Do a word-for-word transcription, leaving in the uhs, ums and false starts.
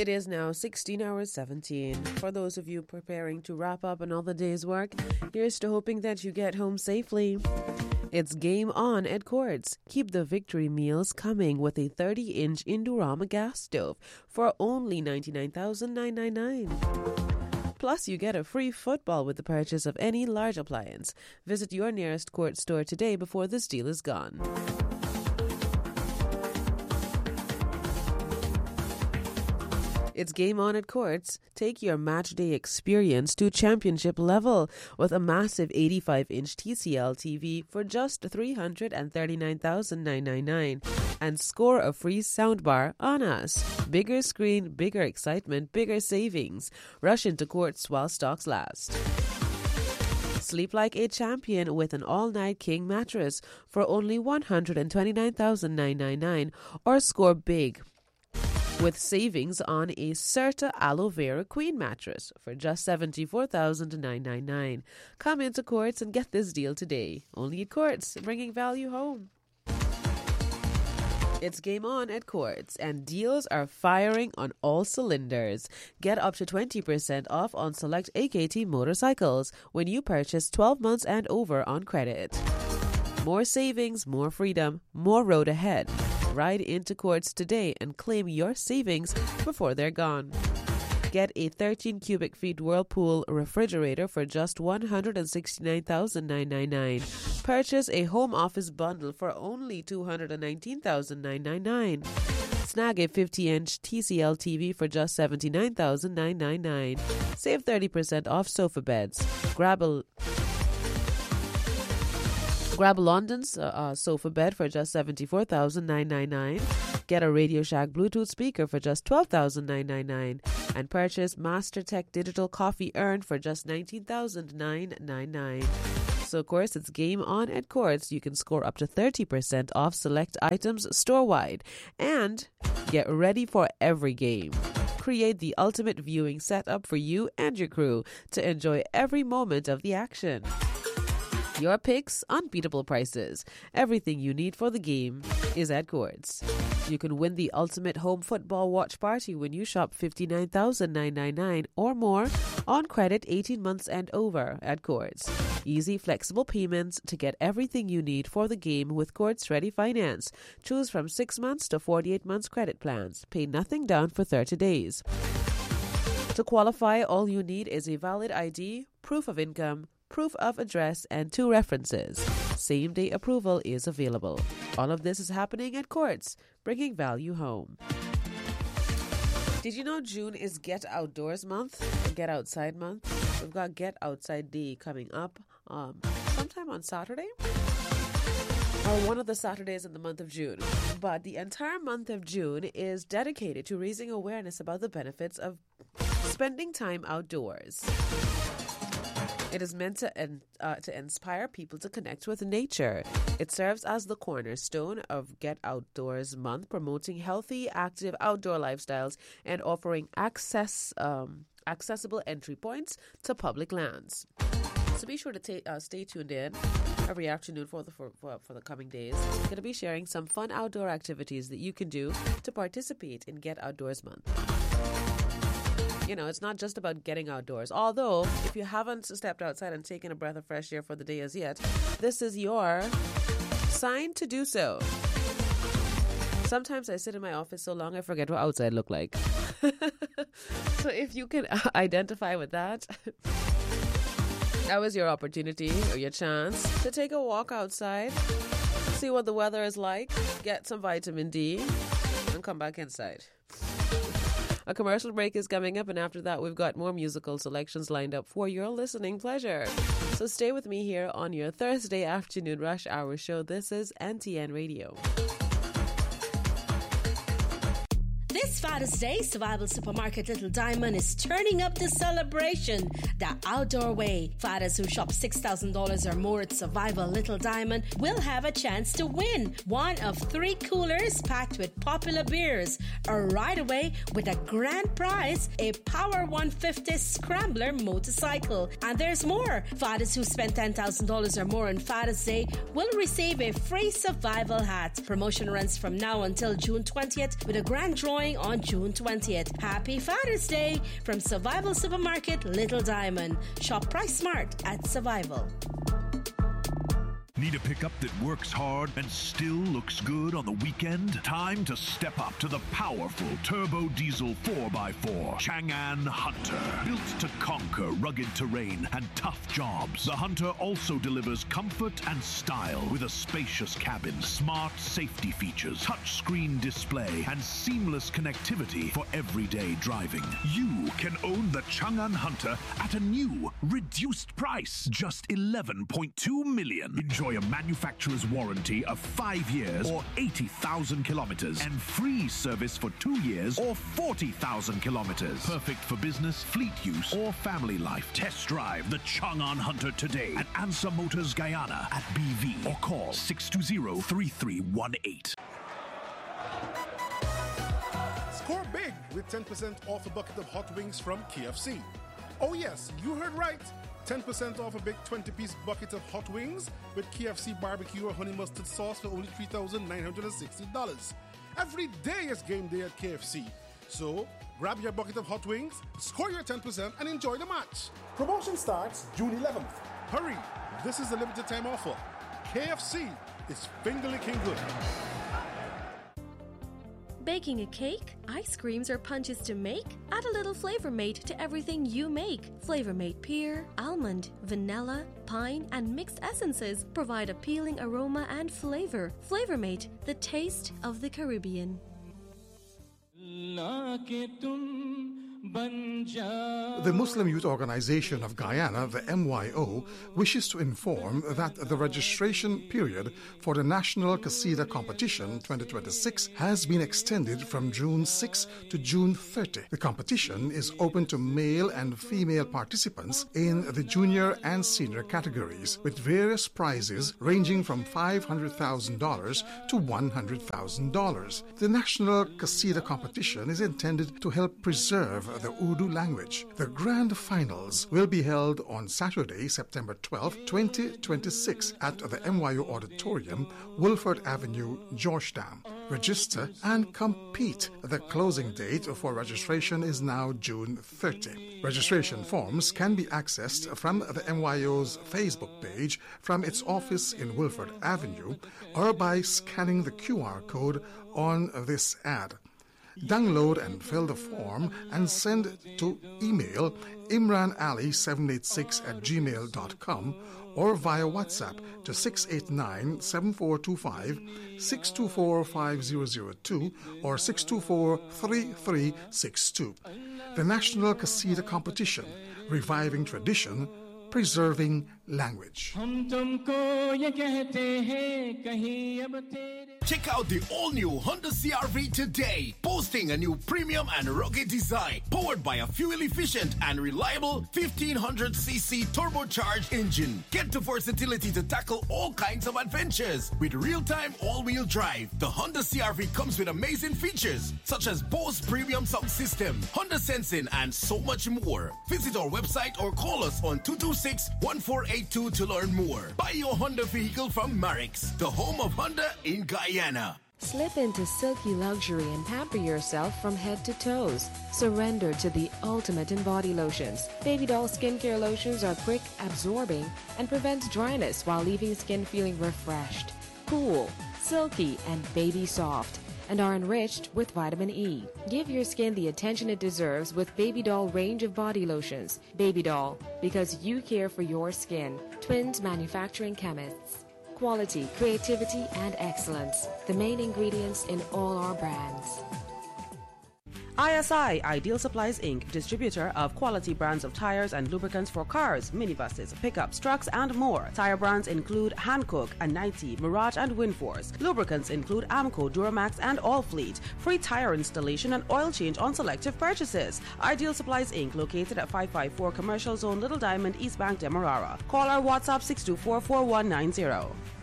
It is now sixteen hours seventeen. For those of you preparing to wrap up another day's work, here's to hoping that you get home safely. It's game on at Quartz. Keep the victory meals coming with a thirty-inch Indorama gas stove for only ninety-nine thousand nine hundred ninety-nine. Plus, you get a free football with the purchase of any large appliance. Visit your nearest Quartz store today before this deal is gone. It's game on at Quartz. Take your match day experience to championship level with a massive eighty-five-inch T C L T V for just three hundred thirty-nine thousand nine hundred ninety-nine and score a free soundbar on us. Bigger screen, bigger excitement, bigger savings. Rush into Quartz while stocks last. Sleep like a champion with an all-night king mattress for only one hundred twenty-nine thousand nine hundred ninety-nine or score big with savings on a Certa Aloe Vera Queen mattress for just seventy-four thousand nine hundred ninety-nine. Come into Quartz and get this deal today. Only at Quartz, bringing value home. It's game on at Quartz, and deals are firing on all cylinders. Get up to twenty percent off on select A K T motorcycles when you purchase twelve months and over on credit. More savings, more freedom, more road ahead. Ride into Quartz today and claim your savings before they're gone. Get a thirteen cubic feet Whirlpool refrigerator for just one hundred sixty-nine thousand nine hundred ninety-nine. Purchase a home office bundle for only two hundred nineteen thousand nine hundred ninety-nine. Snag a fifty-inch T C L T V for just seventy-nine thousand nine hundred ninety-nine. Save thirty percent off sofa beds. Grab a Grab London's uh, uh, sofa bed for just seventy-four thousand nine hundred ninety-nine. Get a Radio Shack Bluetooth speaker for just twelve thousand nine hundred ninety-nine. And purchase MasterTech Digital Coffee Urn for just nineteen thousand nine hundred ninety-nine. So, of course, it's game on at Quartz. You can score up to thirty percent off select items store-wide. And get ready for every game. Create the ultimate viewing setup for you and your crew to enjoy every moment of the action. Your picks, unbeatable prices. Everything you need for the game is at Quartz. You can win the ultimate home football watch party when you shop fifty-nine thousand nine hundred ninety-nine or more on credit eighteen months and over at Quartz. Easy, flexible payments to get everything you need for the game with Quartz Ready Finance. Choose from six months to forty-eight months credit plans. Pay nothing down for thirty days. To qualify, all you need is a valid I D, proof of income, proof of address, and two references. Same-day approval is available. All of this is happening at Quartz, bringing value home. Did you know June is Get Outdoors Month, or Get Outside Month? We've got Get Outside Day coming up um, sometime on Saturday, or one of the Saturdays in the month of June. But the entire month of June is dedicated to raising awareness about the benefits of spending time outdoors. It is meant to uh, to inspire people to connect with nature. It serves as the cornerstone of Get Outdoors Month, promoting healthy, active outdoor lifestyles and offering access um, accessible entry points to public lands. So be sure to ta- uh, stay tuned in every afternoon for the for, for, for the coming days. I'm going to be sharing some fun outdoor activities that you can do to participate in Get Outdoors Month. You know, it's not just about getting outdoors. Although, if you haven't stepped outside and taken a breath of fresh air for the day as yet, this is your sign to do so. Sometimes I sit in my office so long I forget what outside look like. So if you can identify with that, that was your opportunity or your chance to take a walk outside, see what the weather is like, get some vitamin D, and come back inside. A commercial break is coming up, and after that, we've got more musical selections lined up for your listening pleasure. So stay with me here on your Thursday afternoon rush hour show. This is N T N Radio. This Father's Day, Survival Supermarket Little Diamond is turning up the celebration the outdoor way. Fathers who shop six thousand dollars or more at Survival Little Diamond will have a chance to win one of three coolers packed with popular beers, or right away with a grand prize, a Power one fifty Scrambler motorcycle. And there's more. Fathers who spend ten thousand dollars or more on Father's Day will receive a free survival hat. Promotion runs from now until June twentieth with a grand drawing drawing on June twentieth. Happy Father's Day from Survival Supermarket Little Diamond. Shop Price Smart at Survival. Need a pickup that works hard and still looks good on the weekend? Time to step up to the powerful turbo diesel four by four Chang'an Hunter. Built to conquer rugged terrain and tough jobs, the Hunter also delivers comfort and style with a spacious cabin, smart safety features, touchscreen display, and seamless connectivity for everyday driving. You can own the Chang'an Hunter at a new, reduced price, just eleven point two million. Enjoy a manufacturer's warranty of five years or eighty thousand kilometers and free service for two years or forty thousand kilometers. Perfect for business, fleet use, or family life. Test drive the Chang'an Hunter today at Ansa Motors Guyana at B V or call six two zero, three three one eight. Score big with ten percent off a bucket of hot wings from K F C. Oh yes, you heard right. ten percent off a big twenty-piece bucket of hot wings with K F C barbecue or honey mustard sauce for only three thousand nine hundred sixty dollars. Every day is game day at K F C. So, grab your bucket of hot wings, score your ten percent, and enjoy the match. Promotion starts June eleventh. Hurry, this is a limited time offer. K F C is finger-licking good. Baking a cake, ice creams, or punches to make? Add a little Flavor Mate to everything you make. Flavor Mate pear, almond, vanilla, pine, and mixed essences provide appealing aroma and flavor. Flavor Mate, the taste of the Caribbean. The Muslim Youth Organization of Guyana, the M Y O, wishes to inform that the registration period for the National Qasida Competition twenty twenty-six has been extended from June sixth to June thirtieth. The competition is open to male and female participants in the junior and senior categories, with various prizes ranging from five hundred thousand dollars to one hundred thousand dollars. The National Qasida Competition is intended to help preserve the Urdu language. The grand finals will be held on Saturday, September twelfth, twenty twenty-six at the M Y O Auditorium, Wolford Avenue, Georgetown. Register and compete. The closing date for registration is now June thirtieth. Registration forms can be accessed from the M Y O's Facebook page from its office in Wolford Avenue or by scanning the Q R code on this ad. Download and fill the form and send to email imranali seven eight six at gmail dot com or via WhatsApp to six eight nine, seven four two five, six two four five zero zero two or six two four, three three six two. The National Qasida Competition, reviving tradition, preserving language. Check out the all-new Honda C R V today, boasting a new premium and rugged design, powered by a fuel-efficient and reliable fifteen hundred c c turbocharged engine. Get the versatility to tackle all kinds of adventures with real-time all-wheel drive. The Honda C R V comes with amazing features such as Bose Premium Sound System, Honda Sensing, and so much more. Visit our website or call us on two two six, one four eight two to learn more. Buy your Honda vehicle from Marix, the home of Honda in Guyana. Slip into silky luxury and pamper yourself from head to toes. Surrender to the ultimate in body lotions. Baby Doll skincare lotions are quick, absorbing, and prevents dryness while leaving skin feeling refreshed, cool, silky, and baby soft, and are enriched with vitamin E. Give your skin the attention it deserves with Baby Doll range of body lotions. Baby Doll, because you care for your skin. Twins Manufacturing Chemists. Quality, creativity, and excellence, the main ingredients in all our brands. I S I, Ideal Supplies Incorporated, distributor of quality brands of tires and lubricants for cars, minibuses, pickups, trucks, and more. Tire brands include Hankook, Anite, Mirage, and Winforce. Lubricants include Amco, Duramax, and Allfleet. Free tire installation and oil change on selective purchases. Ideal Supplies Incorporated, located at five five four Commercial Zone, Little Diamond, East Bank, Demerara. Call our WhatsApp six two four, four one nine zero.